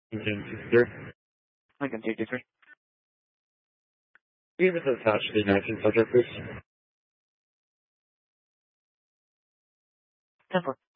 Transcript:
Lincoln 63. Lincoln 63. Be able to attach the 19 subject, please. 10-4.